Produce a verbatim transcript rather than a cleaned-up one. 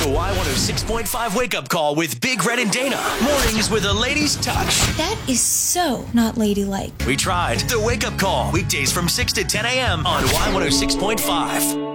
Y one oh six point five Wake Up Call with Big Red and Dana. Mornings with a lady's touch. That is so not ladylike. We tried. The Wake Up Call, weekdays from six to ten a.m. on Y one oh six point five.